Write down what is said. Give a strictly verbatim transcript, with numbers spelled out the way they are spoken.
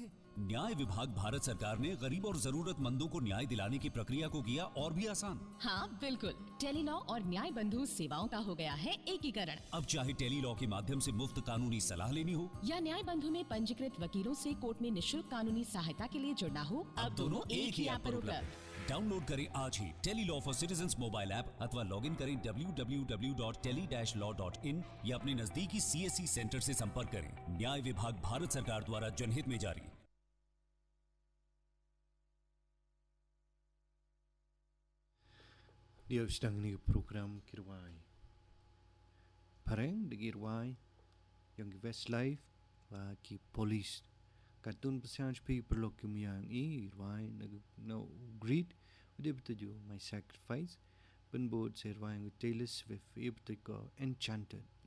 है। न्याय विभाग भारत सरकार ने गरीब और जरूरतमंदों को न्याय दिलाने की प्रक्रिया को किया और भी आसान। हाँ बिल्कुल, टेलीलॉ और न्याय बंधु सेवाओं का हो गया है एकीकरण। अब चाहे टेलीलॉ के माध्यम से मुफ्त कानूनी सलाह लेनी हो या न्याय बंधु में पंजीकृत वकीलों से कोर्ट में निशुल्क कानूनी सहायता के लिए जुड़ना हो, अब दोनों एक ही ऐप पर उपलब्ध। डाउनलोड करें आज ही Tele-Law for citizens mobile app अथवा लॉग इन करें W W W dot tele dash law dot in या अपने नजदीकी सी एस सी सेंटर से संपर्क करें। न्याय विभाग भारत सरकार द्वारा जनहित में जारी। Dia sedang ini program Kirwai. Pareng de Kirwai yang ki Westlife wa ki Police. Katun pasang pi perlu kemiyang i Kirwai nag no greed udah betul my sacrifice. Penbod Kirwai nag Taylor Swift i betul ko Enchanted.